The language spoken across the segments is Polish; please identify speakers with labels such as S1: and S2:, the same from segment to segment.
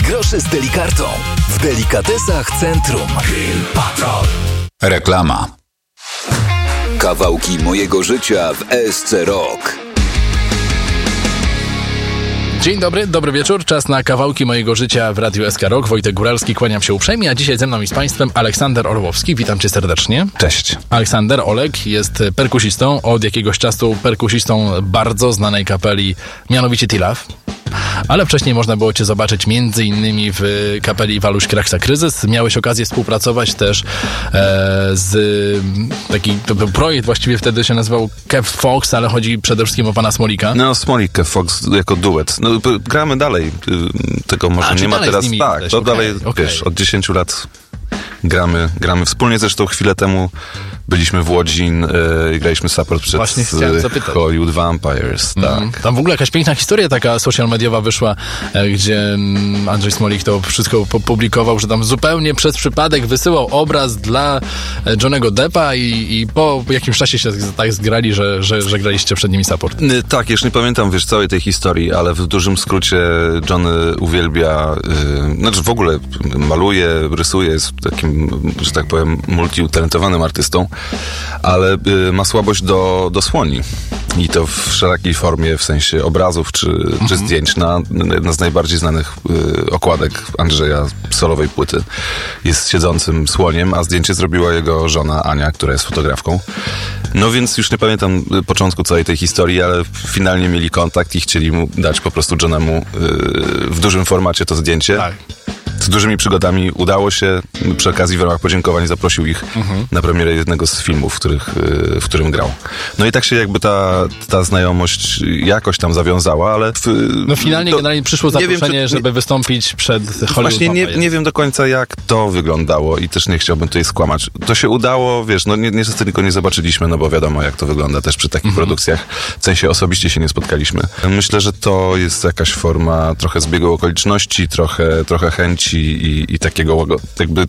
S1: groszy z Delikartą. W Delikatesach Centrum. Patrol. Reklama. Kawałki mojego życia w ESC Rock.
S2: Dzień dobry, dobry wieczór. Czas na kawałki mojego życia w Radiu SK Rock. Wojtek Góralski, kłaniam się uprzejmie, a dzisiaj ze mną i z Państwem Aleksander Orłowski. Witam Cię serdecznie.
S3: Cześć.
S2: Aleksander Olek jest perkusistą, od jakiegoś czasu perkusistą bardzo znanej kapeli, mianowicie T-Love. Ale wcześniej można było Cię zobaczyć m.in. w kapeli Waluś Kraksa Kryzys. Miałeś okazję współpracować też z to był projekt, właściwie wtedy się nazywał Kev Fox, ale chodzi przede wszystkim o pana Smolika.
S3: No, Smolik, Kev Fox jako duet. No, gramy dalej. Tego może nie ma teraz. Tak, to dalej, wiesz, od 10 lat gramy wspólnie. Zresztą chwilę temu byliśmy w Łodzi i graliśmy support przed Hollywood Vampires. Tak.
S2: Tam w ogóle jakaś piękna historia taka social mediowa wyszła, gdzie Andrzej Smolik to wszystko publikował, że tam zupełnie przez przypadek wysyłał obraz dla Johnnego Deppa i po jakimś czasie się tak zgrali, że graliście przed nimi support.
S3: Tak, już nie pamiętam, wiesz, całej tej historii, ale w dużym skrócie Johnny uwielbia, znaczy w ogóle maluje, rysuje, jest takim, że tak powiem, multiutalentowanym artystą, ale ma słabość do słoni. I to w wszelakiej formie, w sensie obrazów czy zdjęć. Jedna z najbardziej znanych okładek Andrzeja solowej płyty jest siedzącym słoniem, a zdjęcie zrobiła jego żona Ania, która jest fotografką. No więc już nie pamiętam początku całej tej historii, ale finalnie mieli kontakt i chcieli mu dać po prostu Johnemu w dużym formacie to zdjęcie. Tak. Z dużymi przygodami udało się. Przy okazji w ramach podziękowań zaprosił ich na premierę jednego z filmów, w którym grał. No i tak się jakby ta znajomość jakoś tam zawiązała, ale...
S2: finalnie generalnie przyszło zaproszenie, żeby wystąpić przed Hollywood.
S3: Właśnie nie wiem do końca, jak to wyglądało i też nie chciałbym tutaj skłamać. To się udało, wiesz, no niestety tylko nie zobaczyliśmy, no bo wiadomo, jak to wygląda też przy takich produkcjach. W sensie osobiście się nie spotkaliśmy. Myślę, że to jest jakaś forma trochę zbiegu okoliczności, trochę chęci i takiego jakby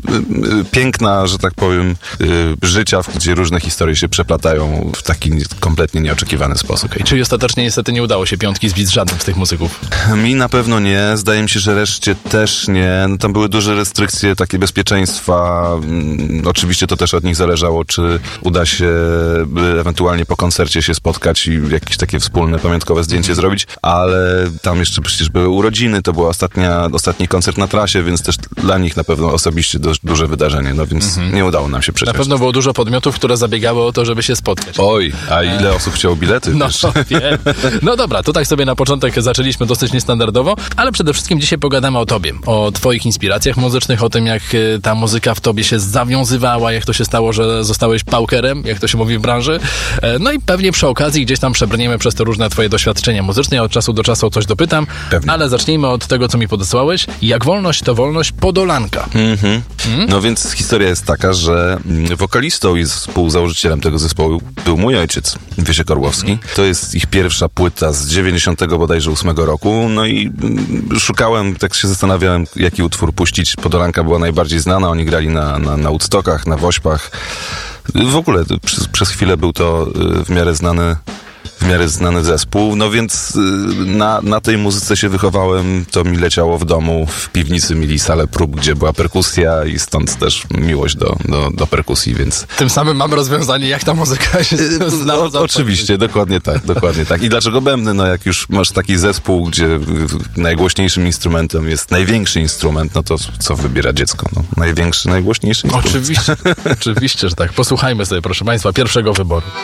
S3: piękna, że tak powiem, życia, gdzie różne historie się przeplatają w taki kompletnie nieoczekiwany sposób.
S2: Okay. Czyli ostatecznie niestety nie udało się piątki zbić z żadnym z tych muzyków?
S3: Mi na pewno nie. Zdaje mi się, że reszcie też nie. No, tam były duże restrykcje takie bezpieczeństwa. Oczywiście to też od nich zależało, czy uda się ewentualnie po koncercie się spotkać i jakieś takie wspólne, pamiątkowe zdjęcie zrobić, ale tam jeszcze przecież były urodziny, to była ostatni koncert na trasie, więc też dla nich na pewno osobiście dość duże wydarzenie, no więc nie udało nam się przeżyć.
S2: Na pewno było dużo podmiotów, które zabiegały o to, żeby się spotkać.
S3: Oj, a ile osób chciało bilety?
S2: No, wiem. No dobra, to tak sobie na początek zaczęliśmy dosyć niestandardowo, ale przede wszystkim dzisiaj pogadamy o tobie, o twoich inspiracjach muzycznych, o tym, jak ta muzyka w tobie się zawiązywała, jak to się stało, że zostałeś paukerem, jak to się mówi w branży. No i pewnie przy okazji gdzieś tam przebrniemy przez te różne twoje doświadczenia muzyczne. Ja od czasu do czasu o coś dopytam, ale zacznijmy od tego, co mi podesłałeś. Jak wolność to wolność Podolanka.
S3: No więc historia jest taka, że wokalistą i współzałożycielem tego zespołu był mój ojciec, Wiesiek Orłowski. To jest ich pierwsza płyta z 98 roku. No i szukałem, tak się zastanawiałem, jaki utwór puścić. Podolanka była najbardziej znana. Oni grali na Woodstockach, na Wośpach. W ogóle przez chwilę był to w miarę znany zespół, no więc na tej muzyce się wychowałem, to mi leciało w domu, w piwnicy mieli salę prób, gdzie była perkusja i stąd też miłość do perkusji, więc...
S2: Tym samym mamy rozwiązanie, jak ta muzyka się znała.
S3: Oczywiście, dokładnie tak. I dlaczego bębny? No jak już masz taki zespół, gdzie najgłośniejszym instrumentem jest największy instrument, no to co wybiera dziecko? No, najgłośniejszy instrument.
S2: Oczywiście, że tak. Posłuchajmy sobie, proszę Państwa, pierwszego wyboru.